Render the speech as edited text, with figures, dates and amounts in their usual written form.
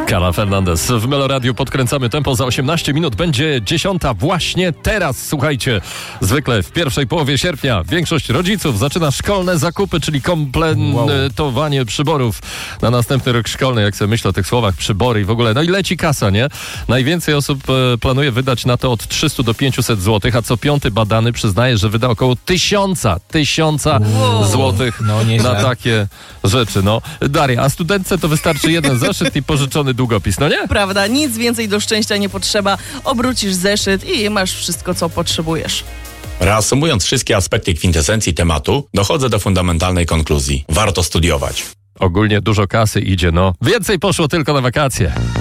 Carla Fernandez. W Meloradiu podkręcamy tempo. Za 18 minut będzie 10 właśnie teraz. Słuchajcie, zwykle w pierwszej połowie sierpnia większość rodziców zaczyna szkolne zakupy, czyli kompletowanie przyborów na następny rok szkolny. Jak sobie myślę o tych słowach, przybory i w ogóle. No i leci kasa, nie? Najwięcej osób planuje wydać na to od 300 do 500 zł, a co piąty badany przyznaje, że wyda około 1000 złotych na takie rzeczy. No. Daria, a studentce to wystarczy jeden zeszyt i pożyczony długopis, no nie? Prawda, nic więcej do szczęścia nie potrzeba. Obrócisz zeszyt i masz wszystko, co potrzebujesz. Reasumując wszystkie aspekty kwintesencji tematu, dochodzę do fundamentalnej konkluzji. Warto studiować. Ogólnie dużo kasy idzie, no. Więcej poszło tylko na wakacje.